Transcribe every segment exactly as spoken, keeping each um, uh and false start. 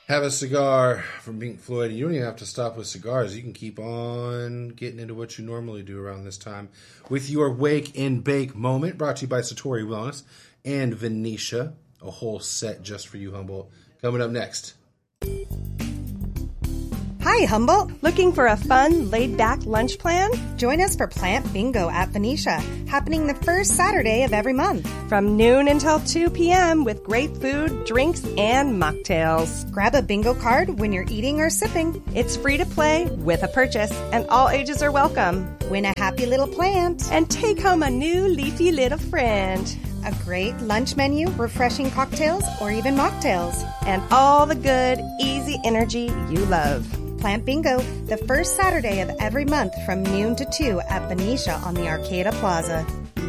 Have a cigar from Pink Floyd. You don't even have to stop with cigars. You can keep on getting into what you normally do around this time with your Wake and Bake moment, brought to you by Satori Wellness and Venetia, a whole set just for you, Humboldt. Coming up next. Hi, Humboldt. Looking for a fun, laid-back lunch plan? Join us for Plant Bingo at Venetia, happening the first Saturday of every month. From noon until two p.m. with great food, drinks, and mocktails. Grab a bingo card when you're eating or sipping. It's free to play with a purchase, and all ages are welcome. Win a happy little plant. And take home a new leafy little friend. A great lunch menu, refreshing cocktails, or even mocktails. And all the good, easy energy you love. Plant Bingo, the first Saturday of every month from noon to two at Venetia on the Arcata Plaza.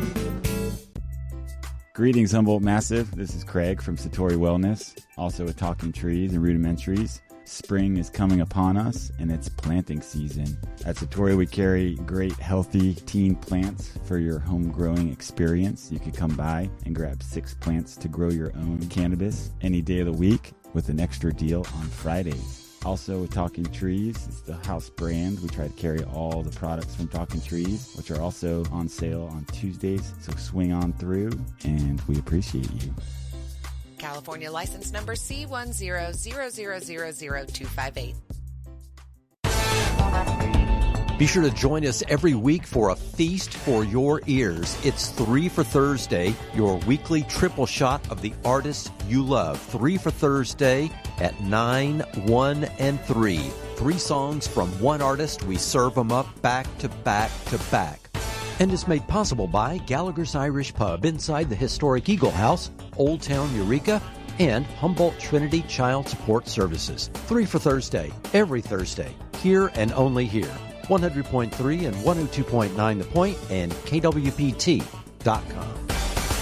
Greetings, Humboldt Massive. This is Craig from Satori Wellness, also with Talking Trees and Rudimentaries. Spring is coming upon us, and it's planting season. At Satori, we carry great, healthy teen plants for your home growing experience. You can come by and grab six plants to grow your own cannabis any day of the week with an extra deal on Fridays. Also with Talking Trees, it's the house brand. We try to carry all the products from Talking Trees, which are also on sale on Tuesdays. So swing on through, and we appreciate you. California license number C one zero zero zero zero zero two five eight. Be sure to join us every week for a feast for your ears. It's Three for Thursday, your weekly triple shot of the artists you love. Three for Thursday at nine, one, and three. Three songs from one artist. We serve them up back to back to back. And is made possible by Gallagher's Irish Pub inside the historic Eagle House, Old Town Eureka, and Humboldt Trinity Child Support Services. Three for Thursday, every Thursday, here and only here. one hundred point three and one oh two point nine The Point and K W P T dot com.